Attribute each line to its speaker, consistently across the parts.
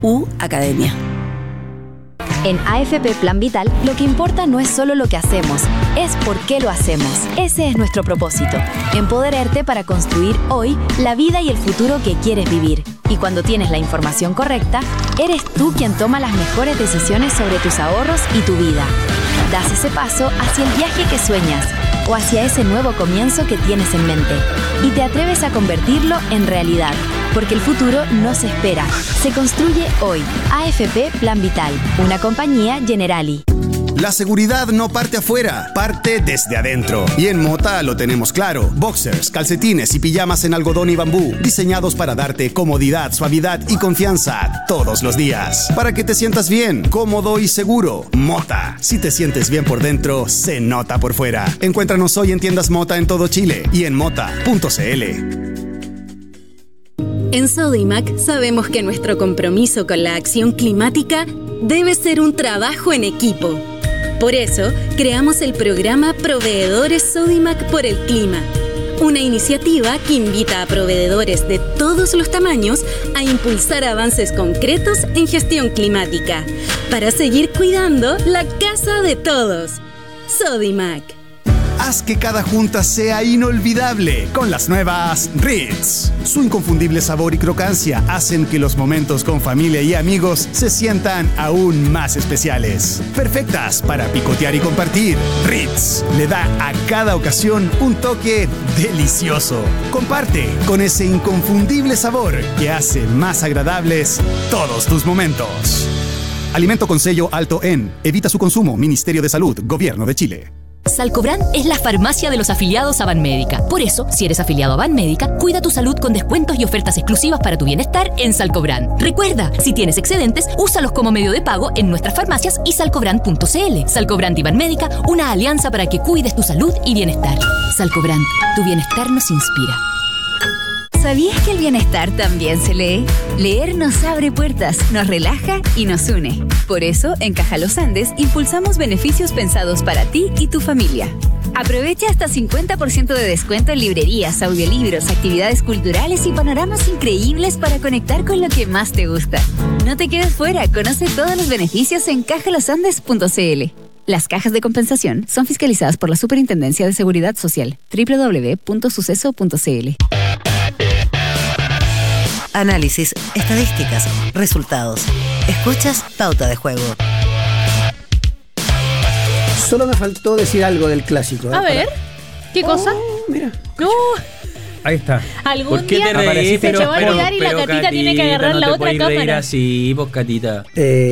Speaker 1: Academia.
Speaker 2: En AFP Plan Vital, lo que importa no es solo lo que hacemos, es por qué lo hacemos. Ese es nuestro propósito, empoderarte para construir hoy la vida y el futuro que quieres vivir. Y cuando tienes la información correcta, eres tú quien toma las mejores decisiones sobre tus ahorros y tu vida. Das ese paso hacia el viaje que sueñas o hacia ese nuevo comienzo que tienes en mente y te atreves a convertirlo en realidad. Porque el futuro no se espera, se construye hoy. AFP Plan Vital, una compañía Generali.
Speaker 3: La seguridad no parte afuera, parte desde adentro. Y en Mota lo tenemos claro. Boxers, calcetines y pijamas en algodón y bambú, diseñados para darte comodidad, suavidad y confianza todos los días. Para que te sientas bien, cómodo y seguro. Mota. Si te sientes bien por dentro, se nota por fuera. Encuéntranos hoy en tiendas Mota en todo Chile y en mota.cl.
Speaker 4: En Sodimac sabemos que nuestro compromiso con la acción climática debe ser un trabajo en equipo. Por eso, creamos el programa Proveedores Sodimac por el Clima, una iniciativa que invita a proveedores de todos los tamaños a impulsar avances concretos en gestión climática, para seguir cuidando la casa de todos. Sodimac.
Speaker 3: Haz que cada junta sea inolvidable con las nuevas Ritz. Su inconfundible sabor y crocancia hacen que los momentos con familia y amigos se sientan aún más especiales. Perfectas para picotear y compartir. Ritz le da a cada ocasión un toque delicioso. Comparte con ese inconfundible sabor que hace más agradables todos tus momentos. Alimento con sello alto en. Evita su consumo. Ministerio de Salud. Gobierno de Chile.
Speaker 5: Salcobran es la farmacia de los afiliados a Banmédica. Por eso, si eres afiliado a Banmédica, cuida tu salud con descuentos y ofertas exclusivas para tu bienestar en Salcobran. Recuerda, si tienes excedentes, úsalos como medio de pago en nuestras farmacias y salcobran.cl. Salcobran y Banmédica, una alianza para que cuides tu salud y bienestar. Salcobran, tu bienestar nos inspira.
Speaker 2: ¿Sabías que el bienestar también se lee? Leer nos abre puertas, nos relaja y nos une. Por eso, en Caja Los Andes, impulsamos beneficios pensados para ti y tu familia. Aprovecha hasta 50% de descuento en librerías, audiolibros, actividades culturales y panoramas increíbles para conectar con lo que más te gusta. No te quedes fuera, conoce todos los beneficios en cajalosandes.cl. Las cajas de compensación son fiscalizadas por la Superintendencia de Seguridad Social. www.suceso.cl.
Speaker 1: Análisis, estadísticas, resultados. Escuchas Pauta de Juego.
Speaker 6: Solo me faltó decir algo del clásico.
Speaker 7: A ver, ¿qué cosa?
Speaker 6: Mira.
Speaker 7: No.
Speaker 8: Ahí está.
Speaker 7: Algún día se va a olvidar y la Catita tiene que agarrar la otra cámara.
Speaker 8: Así, vos, Catita.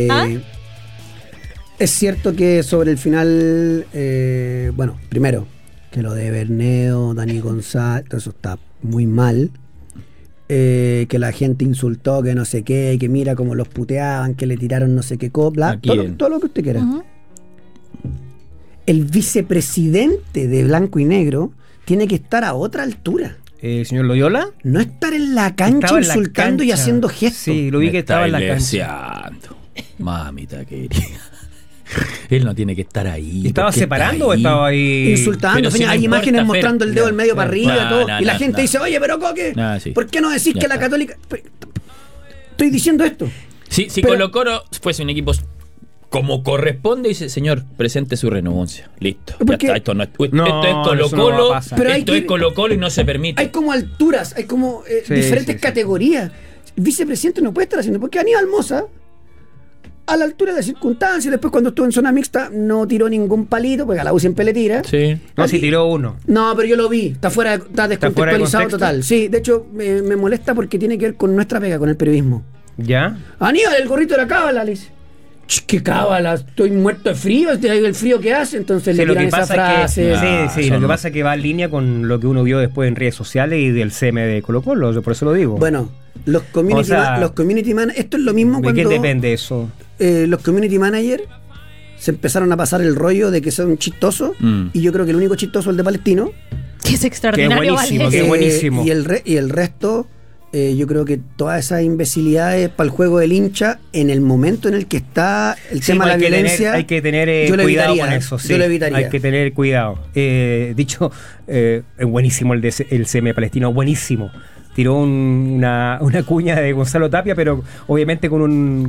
Speaker 6: Es cierto que sobre el final, bueno, primero, que lo de Berneo, Dani González, todo eso está muy mal. Que la gente insultó, que no sé qué, que mira cómo los puteaban, que le tiraron no sé qué copla, todo lo que usted quiera. Uh-huh. El vicepresidente de Blanco y Negro tiene que estar a otra altura.
Speaker 8: ¿Señor Loyola?
Speaker 6: No estar en la cancha insultando y haciendo gestos.
Speaker 8: Sí, lo vi que estaba en la cancha.
Speaker 9: Mamita querida. Él no tiene que estar ahí.
Speaker 8: ¿Estaba separando o estaba ahí
Speaker 6: insultando? Si hay imágenes mostrando el dedo del medio para arriba todo, y la gente dice, oye, pero Coque, sí. ¿por qué no decís que la Católica? Estoy diciendo esto.
Speaker 9: Si Colo-Colo fuese un equipo como corresponde, dice, señor, presente su renuncia. Listo. Ya está, esto es Colo-Colo. Esto es Colo-Colo y no se permite.
Speaker 6: Hay como alturas, hay como diferentes categorías. El vicepresidente no puede estar haciendo, porque Aníbal Mosa, a la altura de las circunstancias, después cuando estuvo en zona mixta, no tiró ningún palito, porque a la U siempre le tira.
Speaker 8: Sí. No, sí tiró uno.
Speaker 6: No, pero yo lo vi, está descontextualizado total. Sí, de hecho, me molesta porque tiene que ver con nuestra pega, con el periodismo.
Speaker 8: ¿Ya?
Speaker 6: Aníbal, el gorrito de la cábala, le dice. ¿Qué cábala? Estoy muerto de frío, el frío que hace, entonces le tiran esa frase.
Speaker 8: Lo que pasa es que va en línea con lo que uno vio después en redes sociales y del CM de Colo-Colo, yo por eso lo digo.
Speaker 6: Bueno, los community managers, esto es lo mismo cuando...
Speaker 8: ¿De qué depende eso?
Speaker 6: Los community managers se empezaron a pasar el rollo de que son chistosos, y yo creo que el único chistoso es el de Palestino.
Speaker 7: Que es extraordinario.
Speaker 8: Que es buenísimo.
Speaker 6: Y el resto... yo creo que todas esas imbecilidades para el juego del hincha, en el momento en el que está el tema de la violencia,
Speaker 8: hay que tener cuidado con eso.
Speaker 6: Yo lo evitaría.
Speaker 8: Hay que tener cuidado. Dicho, es buenísimo el CM Palestino, buenísimo. tiró una cuña de Gonzalo Tapia, pero obviamente con un